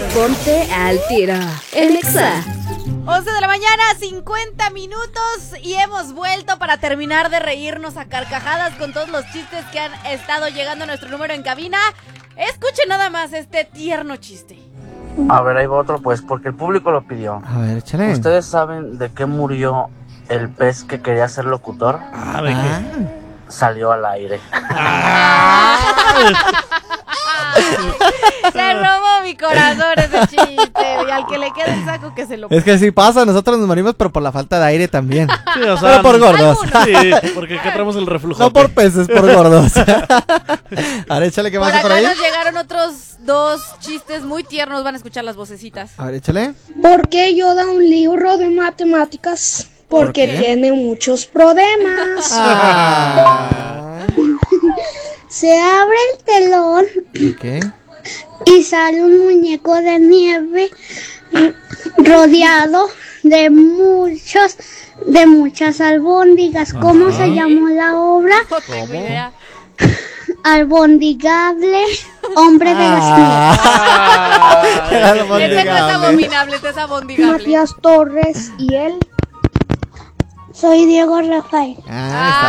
Ponte al tiro en Exa. 11 de la mañana, 50 minutos y hemos vuelto para terminar de reírnos a carcajadas con todos los chistes que han estado llegando a nuestro número en cabina. Escuchen nada más este tierno chiste. A ver, ahí va otro pues, porque el público lo pidió. A ver, échale. ¿Ustedes saben de qué murió el pez que quería ser locutor? ¿De qué? Salió al aire. Se robó mi corazón ese chiste. Y al que le quede el saco que se lo... Es que sí pasa, nosotros nos morimos, pero por la falta de aire también. Sí, o sea, Pero por gordos. Sí, porque acá traemos el reflujo. No por peces, por gordos. A ver, échale, ¿qué Por más hay por acá ahí? nos llegaron otros dos chistes muy tiernos. Van a escuchar las vocecitas. A ver, échale. ¿Por qué yo da un libro de matemáticas? Porque qué? tiene muchos problemas. Ah. Se abre el telón ¿Qué? y sale un muñeco de nieve rodeado de muchas albóndigas. ¿Cómo se llamó la obra? No tengo idea. Albondigable, hombre de las nieves. Ese no es abominable, ese es abondigable. Matías Torres y él. Soy Diego Rafael. Ah, está